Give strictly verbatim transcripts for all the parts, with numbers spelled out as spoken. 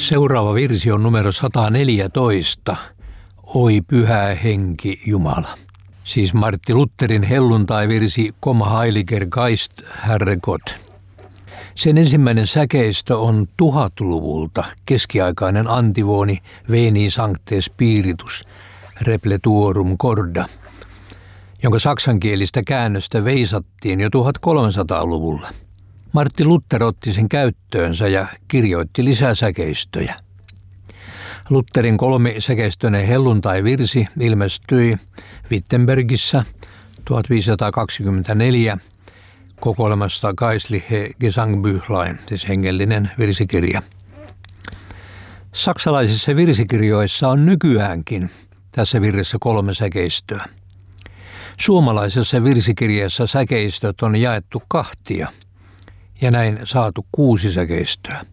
Seuraava virsi on numero sata neljätoista. Oi pyhä henki Jumala. Siis Martti Lutherin helluntai-virsi Kom heiliger Geist, Herregott. Sen ensimmäinen säkeistö on tuhatluvulta keskiaikainen antivooni Veni Sancte Spiritus, Repletuorum Corda, jonka saksankielistä käännöstä veisattiin jo tuhatkolmesataaluvulla. Martti Luther otti sen käyttöönsä ja kirjoitti lisää säkeistöjä. Lutherin kolmisäkeistöinen helluntai-virsi ilmestyi Wittenbergissä tuhatviisisataakaksikymmentäneljä kokoelmasta Geistliche Gesangbüchlein, siis hengellinen virsikirja. Saksalaisissa virsikirjoissa on nykyäänkin tässä virressä kolme säkeistöä. Suomalaisessa virsikirjassa säkeistöt on jaettu kahtia ja näin saatu kuusi säkeistöä.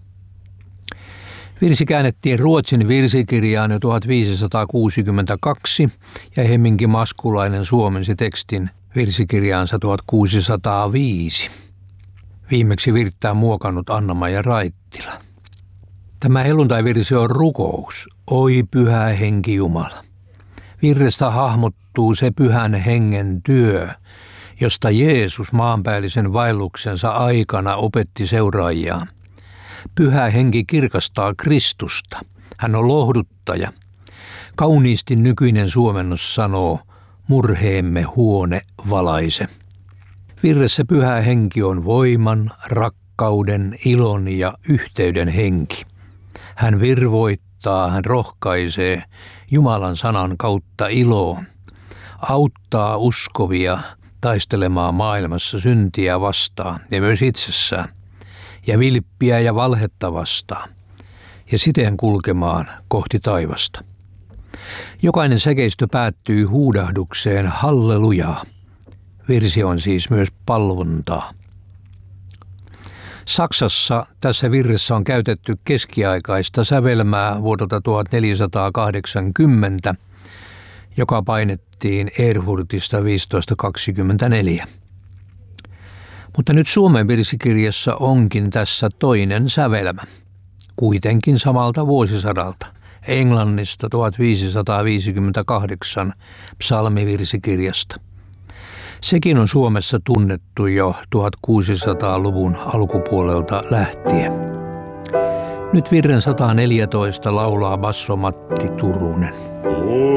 Virsi käännettiin Ruotsin virsikirjaan jo tuhatviisisataakuusikymmentäkaksi ja Hemminki Maskulainen suomensi tekstin virsikirjaansa tuhatkuusisataaviisi. Viimeksi virttää muokannut Anna-Maija Raittila. Tämä helluntai-virsi on rukous, oi pyhä henki Jumala. Virrestä hahmottuu se pyhän hengen työ, josta Jeesus maanpäällisen vaelluksensa aikana opetti seuraajiaan. Pyhä henki kirkastaa Kristusta. Hän on lohduttaja. Kauniisti nykyinen suomennos sanoo, murheemme huone valaise. Virressä pyhä henki on voiman, rakkauden, ilon ja yhteyden henki. Hän virvoittaa, hän rohkaisee Jumalan sanan kautta iloon, auttaa uskovia taistelemaan maailmassa syntiä vastaan ja myös itsessään, ja vilppiä ja valhetta vastaan, ja siten kulkemaan kohti taivasta. Jokainen säkeistö päättyy huudahdukseen hallelujaa. Virsi on siis myös palvontaa. Saksassa tässä virressä on käytetty keskiaikaista sävelmää vuodelta tuhatneljäsataakahdeksankymmentä, joka painettiin Erfurtista viisitoista kaksikymmentäneljä. Mutta nyt Suomen virsikirjassa onkin tässä toinen sävelmä, kuitenkin samalta vuosisadalta, Englannista tuhatviisisataaviisikymmentäkahdeksan psalmivirsikirjasta. Sekin on Suomessa tunnettu jo tuhatkuusisataaluvun alkupuolelta lähtien. Nyt virren sata neljätoista laulaa basso Matti Turunen.